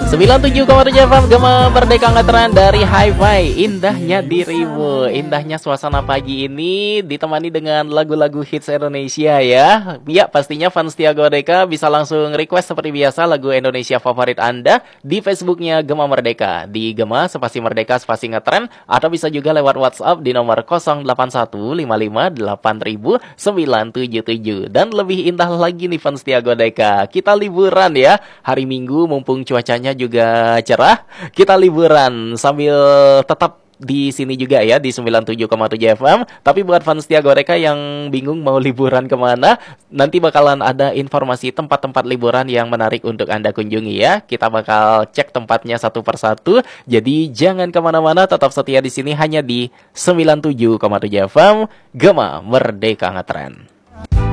97,7 FM Gema Merdeka Ngetren dari Hi-Fi. Indahnya dirimu, indahnya suasana pagi ini ditemani dengan lagu-lagu hits Indonesia ya. Ya pastinya fans Setia Godeka bisa langsung request seperti biasa lagu Indonesia favorit Anda di Facebooknya Gema Merdeka. Di Gema spasi Merdeka spasi Ngetren, atau bisa juga lewat WhatsApp di nomor 0815580977. Dan lebih indah lagi nih fans Setia Godeka, kita liburan ya. Hari Minggu mumpung cuacanya juga cerah, kita liburan sambil tetap di sini juga ya di 97,7 FM. Tapi buat fans Setia Godeka yang bingung mau liburan kemana, nanti bakalan ada informasi tempat-tempat liburan yang menarik untuk Anda kunjungi ya. Kita bakal cek tempatnya satu persatu. Jadi jangan kemana-mana, tetap setia di sini hanya di 97,7 FM Gema Merdeka Ngetren.